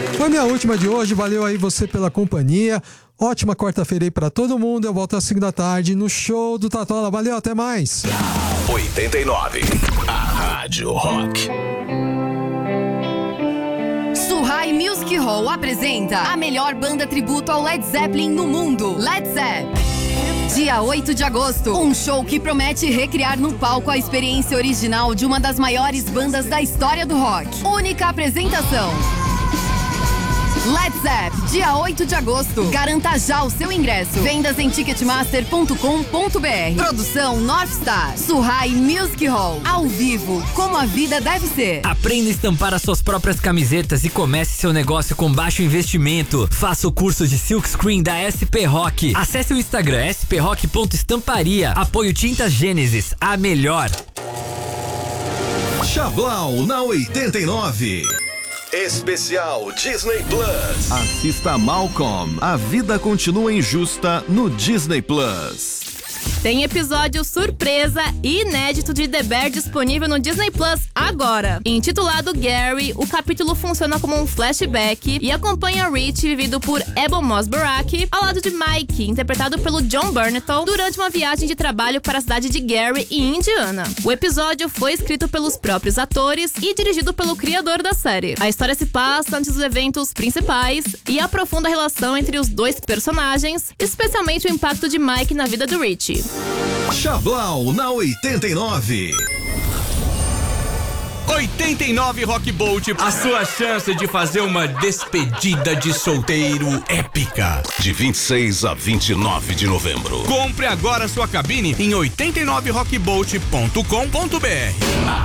Foi minha última de hoje, valeu aí você pela companhia. Ótima quarta-feira aí pra todo mundo. Eu volto às 5 da tarde no show do Tatola. Valeu, até mais. 89, a Rádio Rock. Suhai Music Hall apresenta a melhor banda tributo ao Led Zeppelin no mundo, Led Zepp. Dia 8 de agosto, um show que promete recriar no palco a experiência original de uma das maiores bandas da história do rock. Única apresentação. Led Zepp, dia 8 de agosto. Garanta já o seu ingresso. Vendas em ticketmaster.com.br. Produção North Star. Suhai Music Hall. Ao vivo, como a vida deve ser. Aprenda a estampar as suas próprias camisetas e comece seu negócio com baixo investimento. Faça o curso de Silkscreen da SP Rock. Acesse o Instagram sprock.estamparia. Apoio Tintas Gênesis, a melhor. Chablau na 89. Especial Disney Plus. Assista Malcolm. A vida continua injusta no Disney Plus. Tem episódio surpresa e inédito de The Bear disponível no Disney Plus agora. Intitulado Gary, o capítulo funciona como um flashback e acompanha Rich, vivido por Ebon Moss-Barack, ao lado de Mike, interpretado pelo John Bernthal, durante uma viagem de trabalho para a cidade de Gary, em Indiana. O episódio foi escrito pelos próprios atores e dirigido pelo criador da série. A história se passa antes dos eventos principais e aprofunda a relação entre os dois personagens, especialmente o impacto de Mike na vida do Rich. Chablau na 89. 89 Rock Bolt, a sua chance de fazer uma despedida de solteiro épica. De 26 a 29 de novembro. Compre agora sua cabine em 89rockbolt.com.br.